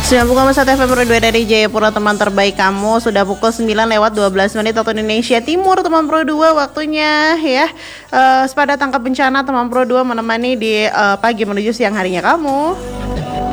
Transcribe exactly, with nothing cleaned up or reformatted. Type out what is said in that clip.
sembilan puluh koma satu F M Pro dua dari Jayapura, teman terbaik kamu. Sudah pukul sembilan lewat dua belas menit waktu Indonesia Timur, teman Pro dua. Waktunya ya uh, sepada tangkap bencana, teman Pro dua menemani di uh, pagi menuju siang harinya kamu.